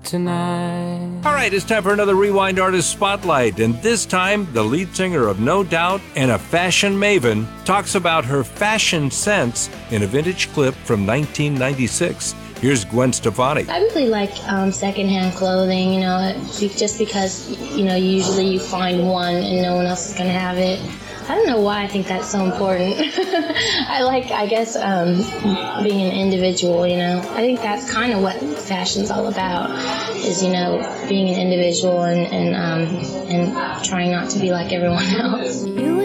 tonight. All right, it's time for another Rewind Artist Spotlight, and this time the lead singer of No Doubt and a fashion maven talks about her fashion sense in a vintage clip from 1996. Here's Gwen Stefani. I really like secondhand clothing, just because, usually you find one and no one else is going to have it. I don't know why I think that's so important. I guess, being an individual, I think that's kind of what fashion's all about, is, being an individual and trying not to be like everyone else. You